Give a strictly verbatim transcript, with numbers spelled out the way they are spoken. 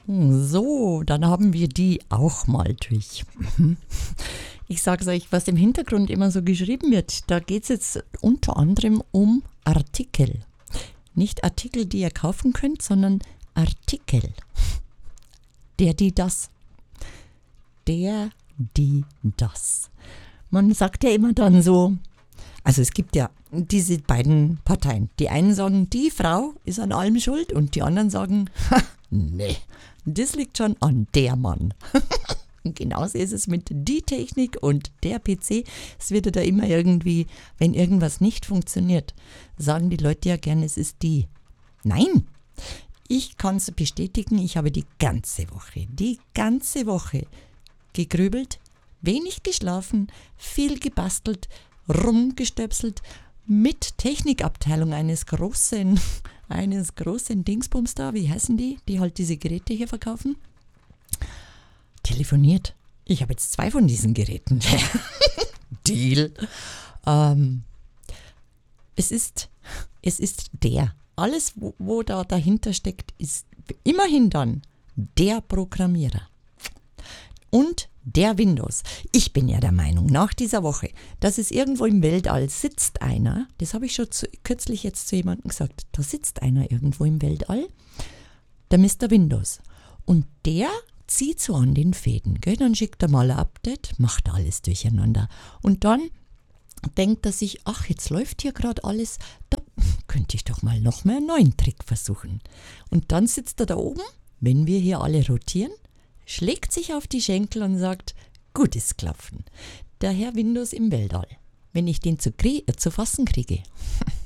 So, dann haben wir die auch mal durch. Ich sage es euch, was im Hintergrund immer so geschrieben wird, da geht es jetzt unter anderem um Artikel. Nicht Artikel, die ihr kaufen könnt, sondern Artikel. Der, die, das. Der, die, das. Man sagt ja immer dann so, also es gibt ja diese beiden Parteien. Die einen sagen, die Frau ist an allem schuld und die anderen sagen, nee, das liegt schon an der Mann. Und genauso ist es mit die Technik und der P C. Es wird ja da immer irgendwie, wenn irgendwas nicht funktioniert, sagen die Leute ja gerne, es ist die. Nein, ich kann es bestätigen, ich habe die ganze Woche, die ganze Woche gegrübelt, wenig geschlafen, viel gebastelt, rumgestöpselt, mit Technikabteilung eines großen, eines großen Dingsbums da, wie heißen die, die halt diese Geräte hier verkaufen? Telefoniert. Ich habe jetzt zwei von diesen Geräten. Deal. Ähm, es ist, es ist der. Alles, wo, wo da dahinter steckt, ist immerhin dann der Programmierer. Und der Windows. Ich bin ja der Meinung, nach dieser Woche, dass es irgendwo im Weltall sitzt einer, das habe ich schon zu, kürzlich jetzt zu jemandem gesagt, da sitzt einer irgendwo im Weltall, der Mister Windows. Und der zieht so an den Fäden, gell? Dann schickt er mal ein Update, macht alles durcheinander. Und dann denkt er sich, ach, jetzt läuft hier gerade alles, da könnte ich doch mal noch mal einen neuen Trick versuchen. Und dann sitzt er da oben, wenn wir hier alle rotieren, schlägt sich auf die Schenkel und sagt, gutes Klopfen, der Herr Windows im Weltall. Wenn ich den zu, krie- äh, zu fassen kriege,